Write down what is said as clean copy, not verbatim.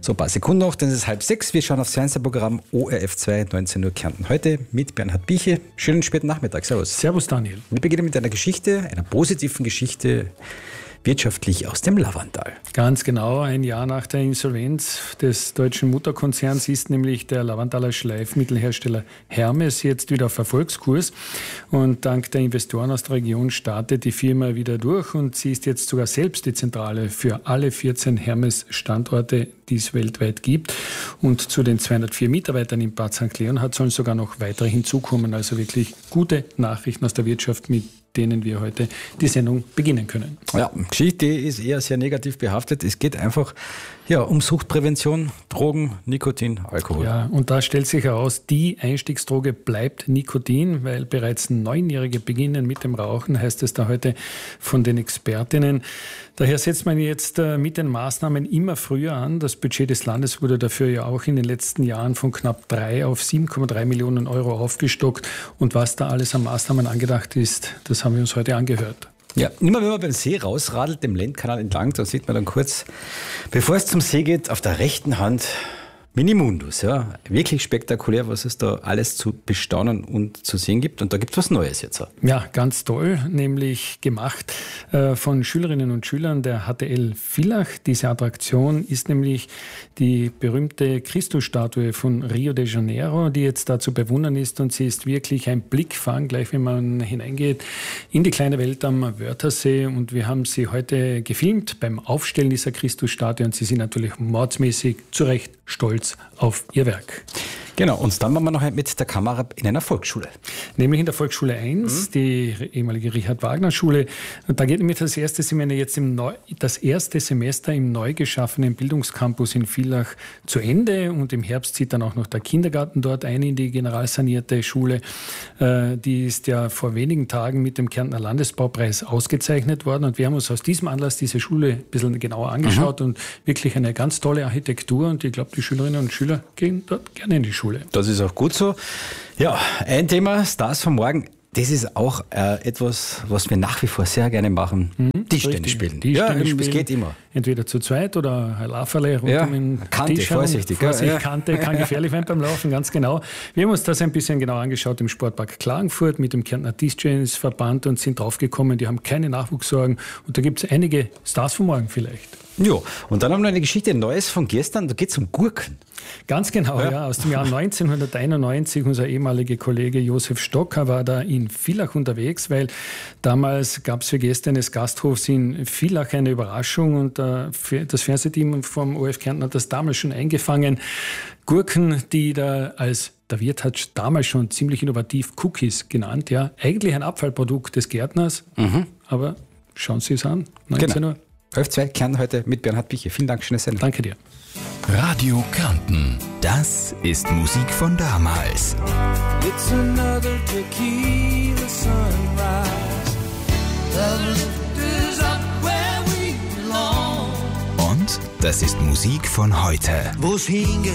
So, ein paar Sekunden noch, dann ist es 5:30. Wir schauen aufs Fernsehprogramm ORF2, 19 Uhr Kärnten heute mit Bernhard Bieche. Schönen späten Nachmittag. Servus. Servus, Daniel. Wir beginnen mit einer Geschichte, einer positiven Geschichte, wirtschaftlich aus dem Lavanttal. Ganz genau, ein Jahr nach der Insolvenz des deutschen Mutterkonzerns ist nämlich der Lavantaler Schleifmittelhersteller Hermes jetzt wieder auf Erfolgskurs. Und dank der Investoren aus der Region startet die Firma wieder durch und sie ist jetzt sogar selbst die Zentrale für alle 14 Hermes-Standorte, die es weltweit gibt. Und zu den 204 Mitarbeitern in Bad St. Leonhard sollen sogar noch weitere hinzukommen. Also wirklich gute Nachrichten aus der Wirtschaft, mit denen wir heute die Sendung beginnen können. Ja, Geschichte ist eher sehr negativ behaftet. Es geht einfach um Suchtprävention, Drogen, Nikotin, Alkohol. Ja, und da stellt sich heraus, die Einstiegsdroge bleibt Nikotin, weil bereits 9-Jährige beginnen mit dem Rauchen, heißt es da heute von den Expertinnen. Daher setzt man jetzt mit den Maßnahmen immer früher an. Das Budget des Landes wurde dafür ja auch in den letzten Jahren von knapp 3 auf 7,3 Millionen Euro aufgestockt. Und was da alles an Maßnahmen angedacht ist, das haben wir uns heute angehört. Ja, immer wenn man beim See rausradelt, dem Lendkanal entlang, da sieht man dann kurz, bevor es zum See geht, auf der rechten Hand Minimundus. Ja, wirklich spektakulär, was es da alles zu bestaunen und zu sehen gibt. Und da gibt es was Neues jetzt. Ja, ganz toll, nämlich gemacht von Schülerinnen und Schülern der HTL Villach. Diese Attraktion ist nämlich die berühmte Christusstatue von Rio de Janeiro, die jetzt da zu bewundern ist. Und sie ist wirklich ein Blickfang, gleich wenn man hineingeht, in die kleine Welt am Wörthersee. Und wir haben sie heute gefilmt beim Aufstellen dieser Christusstatue. Und sie sind natürlich mordsmäßig zu Recht stolz auf ihr Werk. Genau, und dann waren wir noch mit der Kamera in einer Volksschule. Nämlich in der Volksschule 1, die ehemalige Richard-Wagner-Schule. Und da geht nämlich das erste Semester im neu geschaffenen Bildungscampus in Villach zu Ende. Und im Herbst zieht dann auch noch der Kindergarten dort ein in die generalsanierte Schule. Die ist ja vor wenigen Tagen mit dem Kärntner Landesbaupreis ausgezeichnet worden. Und wir haben uns aus diesem Anlass diese Schule ein bisschen genauer angeschaut und wirklich eine ganz tolle Architektur. Und ich glaube, die Schülerinnen und Schüler gehen dort gerne in die Schule. Das ist auch gut so. Ja, ein Thema, Stars von morgen. Das ist auch etwas, was wir nach wie vor sehr gerne machen. Tischtennis spielen. Es geht immer. Entweder zu zweit oder ein Laferle rund um den Kante, Tisch vorsichtig. Kante kann gefährlich werden beim Laufen, ganz genau. Wir haben uns das ein bisschen genau angeschaut im Sportpark Klagenfurt mit dem Kärntner Tischtennisverband und sind draufgekommen, die haben keine Nachwuchssorgen. Und da gibt es einige Stars von morgen vielleicht. Ja, und dann haben wir eine Geschichte, Neues von gestern, da geht es um Gurken. Ganz genau, aus dem Jahr 1991. Unser ehemaliger Kollege Josef Stocker war da in Villach unterwegs, weil damals gab es für Gäste eines Gasthofs in Villach eine Überraschung und das Fernsehteam vom ORF Kärnten hat das damals schon eingefangen. Gurken, die der Wirt hat damals schon ziemlich innovativ Cookies genannt, ja. Eigentlich ein Abfallprodukt des Gärtners, aber schauen Sie es an, 19 Uhr. ORF2 Kärnten heute mit Bernhard Bieche. Vielen Dank, schöne Sendung. Danke dir. Radio Kärnten, das ist Musik von damals. It's another tequila sunrise. The lift is up where we belong. Und das ist Musik von heute. Wo's hingeht,